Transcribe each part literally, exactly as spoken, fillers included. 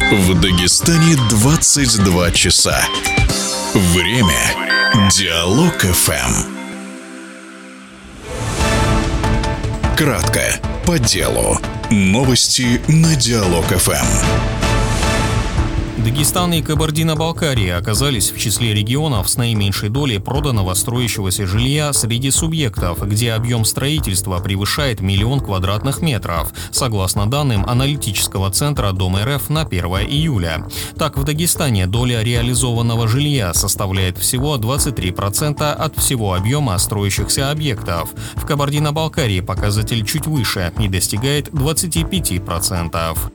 В Дагестане двадцать два часа. Время Диалог эф эм. Кратко, по делу. Новости на Диалог эф эм. Дагестан и Кабардино-Балкария оказались в числе регионов с наименьшей долей проданного строящегося жилья среди субъектов, где объем строительства превышает миллион квадратных метров, согласно данным аналитического центра Дом эр эф на первое июля. Так, в Дагестане доля реализованного жилья составляет всего двадцать три процента от всего объема строящихся объектов. В Кабардино-Балкарии показатель чуть выше и достигает двадцати пяти процентов.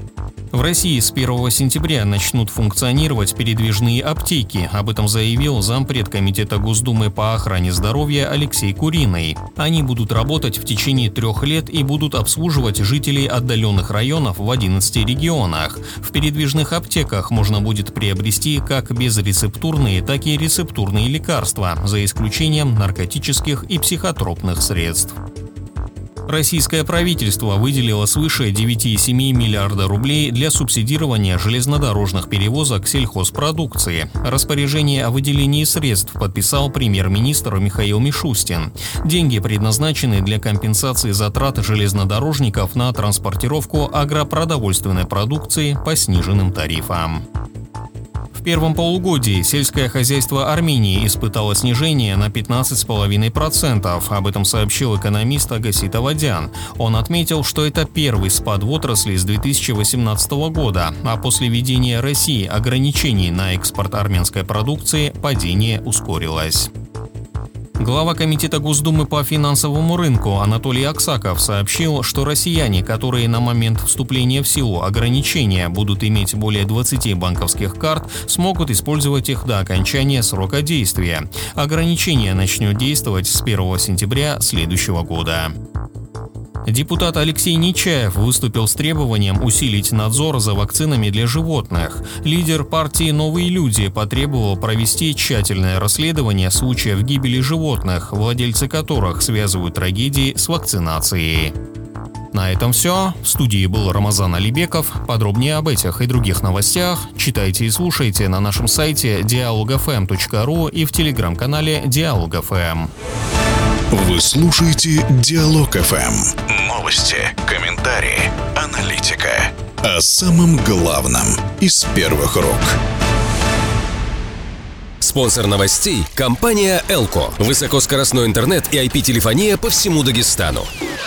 В России с первого сентября начнут функционировать передвижные аптеки. Об этом заявил зампред Комитета Госдумы по охране здоровья Алексей Куриный. Они будут работать в течение трех лет и будут обслуживать жителей отдаленных районов в одиннадцати регионах. В передвижных аптеках можно будет приобрести как безрецептурные, так и рецептурные лекарства, за исключением наркотических и психотропных средств. Российское правительство выделило свыше девяти целых семи десятых миллиарда рублей для субсидирования железнодорожных перевозок сельхозпродукции. Распоряжение о выделении средств подписал премьер-министр Михаил Мишустин. Деньги предназначены для компенсации затрат железнодорожников на транспортировку агропродовольственной продукции по сниженным тарифам. В первом полугодии сельское хозяйство Армении испытало снижение на пятнадцать целых пять десятых процента. Об этом сообщил экономист Агасит Авадян. Он отметил, что это первый спад в отрасли с две тысячи восемнадцатого года, а после введения России ограничений на экспорт армянской продукции падение ускорилось. Глава Комитета Госдумы по финансовому рынку Анатолий Аксаков сообщил, что россияне, которые на момент вступления в силу ограничения будут иметь более двадцати банковских карт, смогут использовать их до окончания срока действия. Ограничение начнет действовать с первого сентября следующего года. Депутат Алексей Нечаев выступил с требованием усилить надзор за вакцинами для животных. Лидер партии «Новые люди» потребовал провести тщательное расследование случаев гибели животных, владельцы которых связывают трагедии с вакцинацией. На этом все. В студии был Рамазан Алибеков. Подробнее об этих и других новостях читайте и слушайте на нашем сайте диалог эф эм точка ру и в телеграм-канале Диалог эф эм. Вы слушаете Диалог эф эм. Новости, комментарии, аналитика. О самом главном из первых рук. Спонсор новостей – компания Элко. Высокоскоростной интернет и ай пи-телефония по всему Дагестану.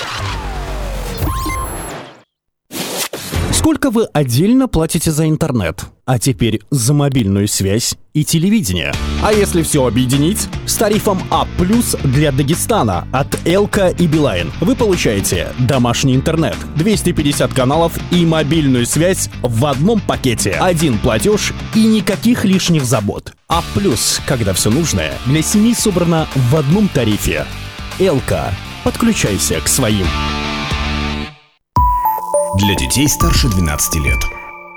Сколько вы отдельно платите за интернет? А теперь за мобильную связь и телевидение. А если все объединить? С тарифом А плюс для Дагестана от Элка и Билайн вы получаете домашний интернет, двести пятьдесят каналов и мобильную связь в одном пакете. Один платеж и никаких лишних забот. А плюс, когда все нужное для семьи собрано в одном тарифе. Элка. Подключайся к своим. Для детей старше двенадцати лет.